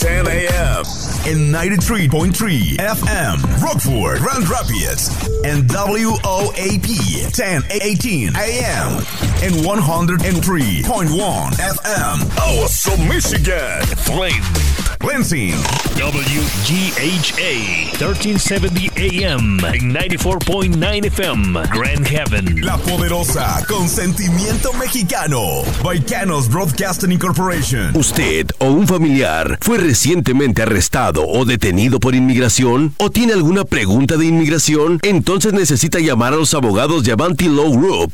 10 a.m. in 93.3 FM, Rockford, Grand Rapids, and WOAP 1018 a.m. in 103.1 FM, Owasso, Michigan, Flint, Lansing, WGHA 1370 AM and 94.9 FM, Grand Haven, La Poderosa, con sentimiento mexicano, Baicanos Broadcasting Incorporation. ¿Usted o un familiar fue recientemente arrestado o detenido por inmigración? ¿O tiene alguna pregunta de inmigración? Entonces necesita llamar a los abogados de Avanti Law Group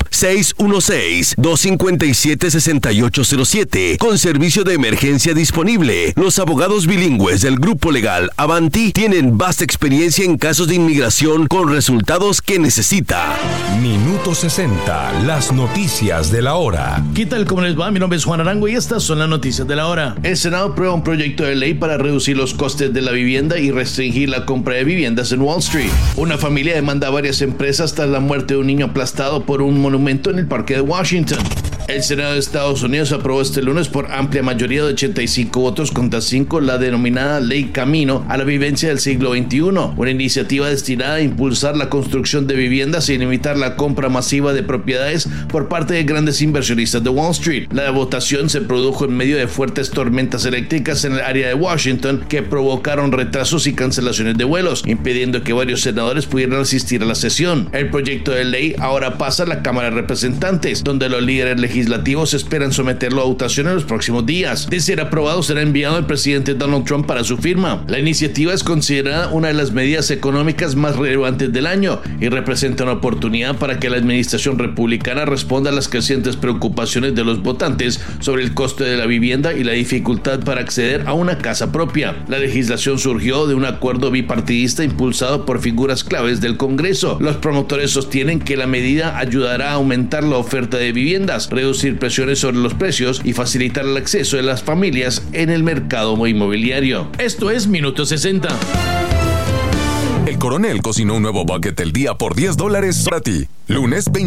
616-257-6807 con servicio de emergencia disponible. Los abogados bilingües del grupo legal Avanti tienen vasta experiencia en casos de inmigración con resultados que necesita. Minuto 60, las noticias de la hora. ¿Qué tal? ¿Cómo les va? Mi nombre es Juan Arango y estas son las noticias de la hora. El Senado aprueba un proyecto de ley para reducir los costes de la vivienda y restringir la compra de viviendas en Wall Street. Una familia demanda a varias empresas tras la muerte de un niño aplastado por un monumento en el parque de Washington. El Senado de Estados Unidos aprobó este lunes por amplia mayoría de 85 votos contra 5 la denominada Ley Camino a la Vivienda del Siglo XXI, una iniciativa destinada a impulsar la construcción de viviendas y limitar la compra masiva de propiedades por parte de grandes inversionistas de Wall Street. La votación se produjo en medio de fuertes tormentas eléctricas en el área de Washington que provocaron retrasos y cancelaciones de vuelos, impidiendo que varios senadores pudieran asistir a la sesión. El proyecto de ley ahora pasa a la Cámara de Representantes, donde los líderes legislativos esperan someterlo a votación en los próximos días. De ser aprobado, será enviado al presidente Donald Trump para su firma. La iniciativa es considerada una de las medidas económicas más relevantes del año y representa una oportunidad para que la administración republicana responda a las crecientes preocupaciones de los votantes sobre el costo de la vivienda y la dificultad para acceder a una casa propia. La legislación surgió de un acuerdo bipartidista impulsado por figuras claves del Congreso. Los promotores sostienen que la medida ayudará a aumentar la oferta de viviendas, reducir presiones sobre los precios y facilitar el acceso de las familias en el mercado inmobiliario. Esto es Minuto 60. El Coronel cocinó un nuevo bucket del día por $10 para ti. Lunes 20.